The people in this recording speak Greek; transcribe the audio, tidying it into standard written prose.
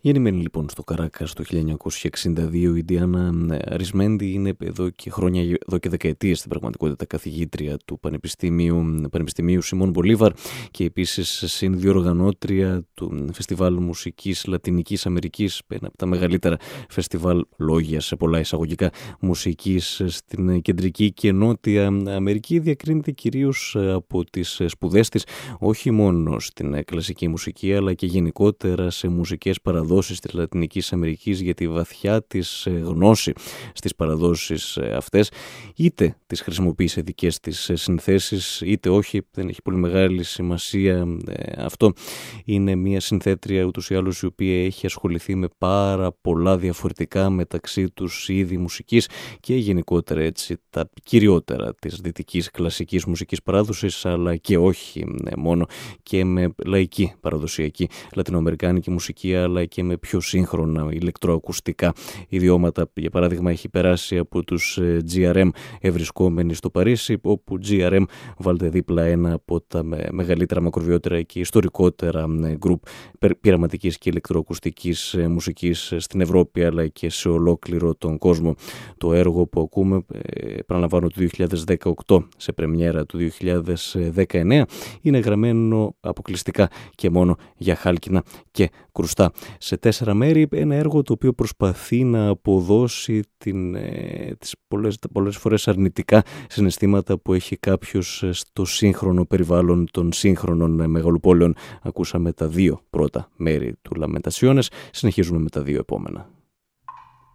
Γεννημένη λοιπόν στο Καράκας το 1962, η Ντιάνα Αρισμέντη είναι εδώ και χρόνια, εδώ και δεκαετίες στην πραγματικότητα, καθηγήτρια του Πανεπιστημίου Σιμών Μπολίβαρ και επίσης συνδιοργανώτρια του Φεστιβάλ Μουσικής Λατινικής Αμερικής, ένα από τα μεγαλύτερα φεστιβάλ λόγια σε πολλά εισαγωγικά μουσικής στην Κεντρική και Νότια Αμερική. Διακρίνεται κυρίως από τις σπουδές της όχι μόνο στην κλασική μουσική αλλά και γενικότερα σε μουσικές παραδόσεις της Λατινικής Αμερικής, για τη βαθιά της γνώση στις παραδόσεις αυτές, είτε τις χρησιμοποιεί σε δικές της συνθέσεις είτε όχι, δεν έχει πολύ μεγάλη σημασία αυτό. Είναι μια συνθέτρια ούτως ή άλλως η οποία έχει ασχοληθεί με πάρα πολλά διαφορετικά μεταξύ τους είδη μουσικής και γενικότερα έτσι τα κυριότερα της δυτικής κλασικής μουσικής παράδοσης, αλλά και όχι μόνο, και με λαϊκή παραδοσιακή λατινοαμερικάνικη μουσική αλλά και με πιο σύγχρονα ηλεκτροακουστικά ιδιώματα. Για παράδειγμα, έχει περάσει από τους GRM ευρισκόμενοι στο Παρίσι, όπου GRM, βάλτε δίπλα ένα από τα μεγαλύτερα, μακροβιότερα και ιστορικότερα γκρουπ πειραματικής και ηλεκτροακουστικής μουσικής στην Ευρώπη αλλά και σε ολόκληρο τον κόσμο. Το έργο που ακούμε, επαναλαμβάνω, του 2018 σε πρεμιέρα του 2019, είναι γραμμένο αποκλειστικά και μόνο για χάλκινα και κρουστά σε 4 μέρη, ένα έργο το οποίο προσπαθεί να αποδώσει τις πολλές φορές αρνητικά συναισθήματα που έχει κάποιος στο σύγχρονο περιβάλλον των σύγχρονων μεγαλοπόλεων. Ακούσαμε τα 2 πρώτα μέρη του Λαμεντασιόνες, συνεχίζουμε με τα 2 επόμενα.